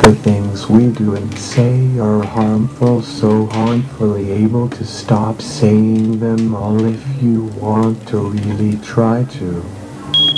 The things we do and say are harmful, so harmfully able to stop saying them all if you want to really try to.